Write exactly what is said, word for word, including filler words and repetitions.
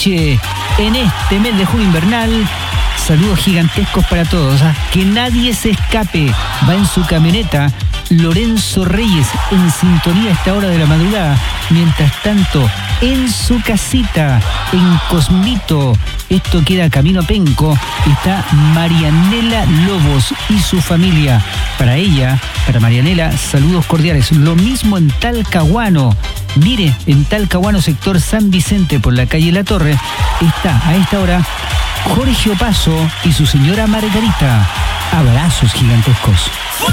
noche en este mes de junio invernal. Saludos gigantescos para todos. ¿eh? Que nadie se escape. Va en su camioneta Lorenzo Reyes en sintonía a esta hora de la madrugada. Mientras tanto, en su casita, en Cosmito, esto queda camino a Penco, está Marianela Lobos y su familia. Para ella, para Marianela, saludos cordiales. Lo mismo en Talcahuano. Mire, en Talcahuano, sector San Vicente, por la calle La Torre, está a esta hora Jorge Opaso y su señora Margarita. Abrazos gigantescos.